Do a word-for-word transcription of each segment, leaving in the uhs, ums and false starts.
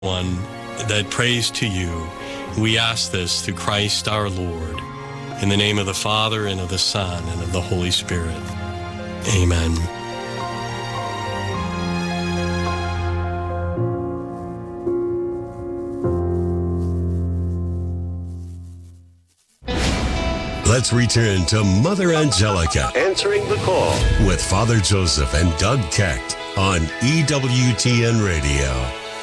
one that prays to you. We ask this through Christ our Lord. In the name of the Father, and of the Son, and of the Holy Spirit. Amen. Let's return to Mother Angelica Answering the Call with Father Joseph and Doug Kecht on E W T N Radio.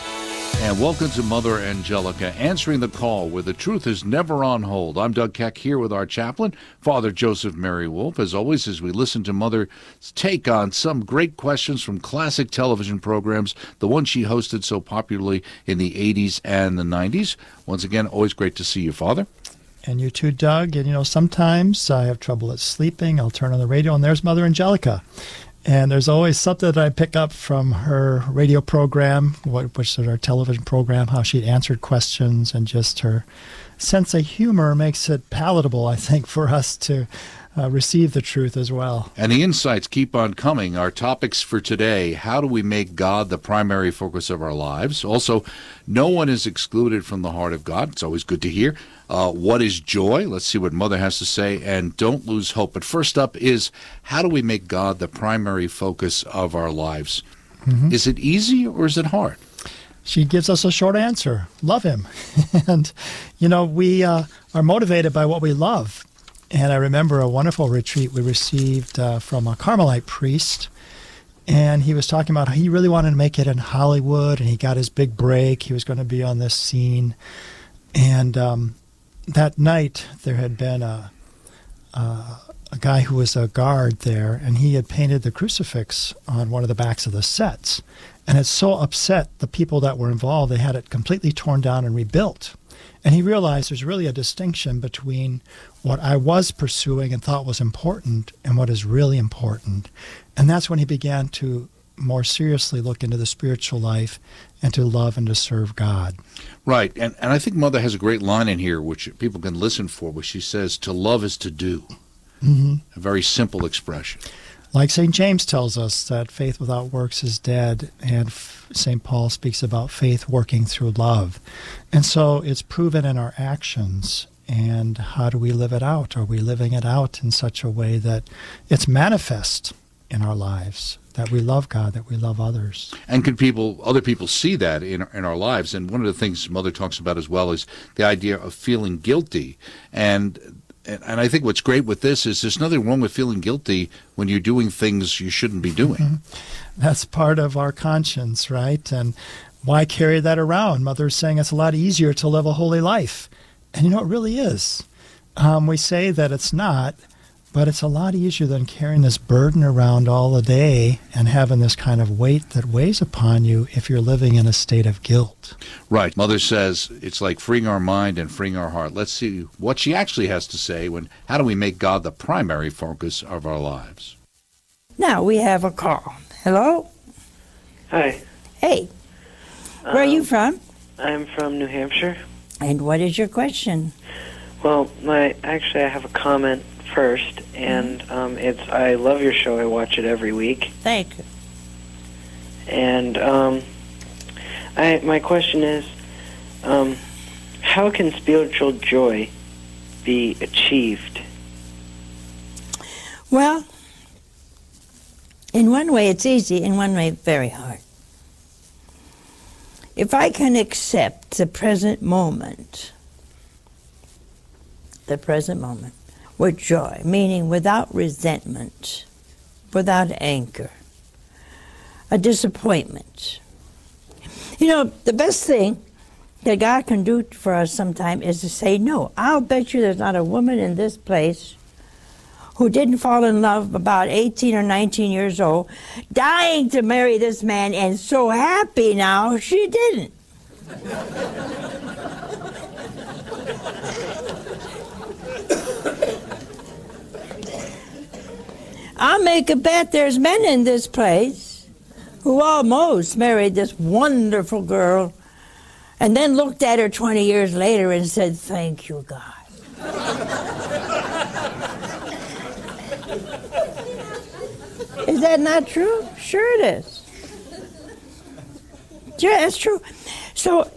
And welcome to Mother Angelica, Answering the Call, where the truth is never on hold. I'm Doug Keck here with our chaplain, Father Joseph Mary Wolf. As always, as we listen to Mother's take on some great questions from classic television programs, the one she hosted so popularly in the eighties and the nineties. Once again, always great to see you, Father. And you too, Doug. And, you know, sometimes I have trouble at sleeping. I'll turn on the radio, and there's Mother Angelica. And there's always something that I pick up from her radio program, which is our television program, how she answered questions, and just her sense of humor makes it palatable, I think, for us to uh, receive the truth as well. And the insights keep on coming. Our topics for today: how do we make God the primary focus of our lives? Also, no one is excluded from the heart of God. It's always good to hear. Uh, what is joy? Let's see what Mother has to say. And don't lose hope. But first up is, how do we make God the primary focus of our lives? Mm-hmm. Is it easy or is it hard? She gives us a short answer. Love him. And, you know, we uh, are motivated by what we love. And I remember a wonderful retreat we received uh, from a Carmelite priest. And he was talking about how he really wanted to make it in Hollywood, and he got his big break. He was going to be on this scene. And um, that night, there had been a, a a guy who was a guard there, and he had painted the crucifix on one of the backs of the sets. And it so upset the people that were involved, they had it completely torn down and rebuilt. And he realized there's really a distinction between what I was pursuing and thought was important and what is really important. And that's when he began to more seriously look into the spiritual life and to love and to serve God. Right. And and I think Mother has a great line in here which people can listen for, where she says, to love is to do. Mm-hmm. A very simple expression. Like Saint James tells us that faith without works is dead, and Saint Paul speaks about faith working through love. And so it's proven in our actions. And how do we live it out? Are we living it out in such a way that it's manifest in our lives, that we love God, that we love others? And can people, other people see that in, in our lives? And one of the things Mother talks about as well is the idea of feeling guilty. And And I think what's great with this is there's nothing wrong with feeling guilty when you're doing things you shouldn't be doing. Mm-hmm. That's part of our conscience, right? And why carry that around? Mother's saying it's a lot easier to live a holy life. And you know, it really is. Um, we say that it's not, but it's a lot easier than carrying this burden around all the day and having this kind of weight that weighs upon you if you're living in a state of guilt. Right. Mother says it's like freeing our mind and freeing our heart. Let's see what she actually has to say when, how do we make God the primary focus of our lives? Now we have a call. Hello? Hi. Hey. Where um, are you from? I'm from New Hampshire. And what is your question? Well, my actually I have a comment first, and um, it's I love your show. I watch it every week. Thank you. And um, I my question is, um, how can spiritual joy be achieved? Well, in one way it's easy, in one way very hard. If I can accept the present moment, the present moment, with joy, meaning without resentment, without anger, a disappointment. You know, the best thing that God can do for us sometime is to say no. I'll bet you there's not a woman in this place who didn't fall in love about eighteen or nineteen years old, dying to marry this man, and so happy now she didn't. I'll make a bet there's men in this place who almost married this wonderful girl and then looked at her twenty years later and said, "Thank you, God." Is that not true? Sure it is. Yeah, that's true. So